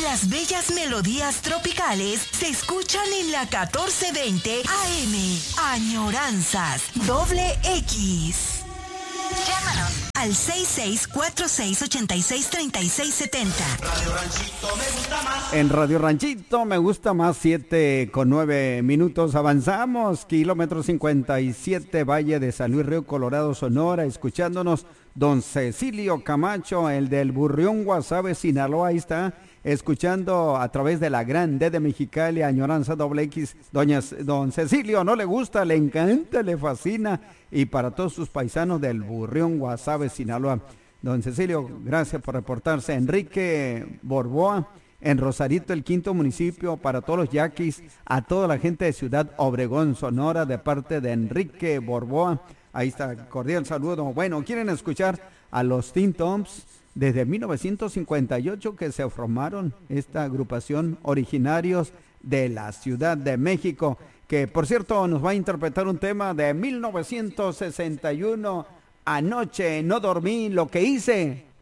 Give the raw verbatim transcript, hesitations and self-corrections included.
Las bellas melodías tropicales se escuchan en la catorce veinte A M. Añoranzas, doble X. Llámanos al seis seis cuatro seis ocho seis tres seis siete cero. Radio Ranchito me gusta más. En Radio Ranchito me gusta más, siete con nueve minutos. Avanzamos, kilómetro cincuenta y siete, Valle de San Luis Río Colorado, Sonora, escuchándonos don Cecilio Camacho, el del Burrión Guasave, Sinaloa. Ahí está, escuchando a través de la gran D de Mexicali, Añoranza doble X. Doña, don Cecilio, no le gusta, le encanta, le fascina. Y para todos sus paisanos del Burrión Guasave, Sinaloa. Don Cecilio, gracias por reportarse. Enrique Borboa, en Rosarito, el quinto municipio, para todos los yaquis, a toda la gente de Ciudad Obregón, Sonora, de parte de Enrique Borboa. Ahí está, cordial saludo. Bueno, ¿quieren escuchar a los Teen Tops? Desde mil novecientos cincuenta y ocho que se formaron esta agrupación, originarios de la Ciudad de México, que por cierto nos va a interpretar un tema de mil novecientos sesenta y uno, Anoche no dormí, lo que hice